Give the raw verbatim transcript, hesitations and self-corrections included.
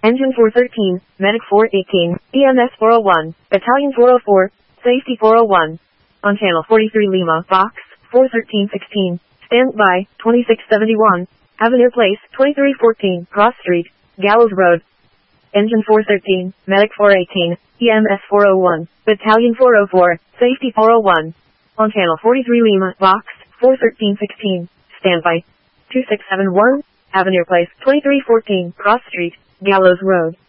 Engine four thirteen, Medic four eighteen, E M S four oh one, Battalion four oh four, Safety four oh one. On Channel forty-three Lima, Box, four thirteen sixteen. Stand by, twenty-six seventy-one, Avenir Place, twenty-three fourteen, Cross Street, Gallows Road. Engine four thirteen, Medic four eighteen, E M S four oh one, Battalion four oh four, Safety four oh one. On Channel forty-three Lima, Box, four thirteen sixteen. Stand by, two six seven one, Avenir Place, twenty-three fourteen, Cross Street, Gallows Road.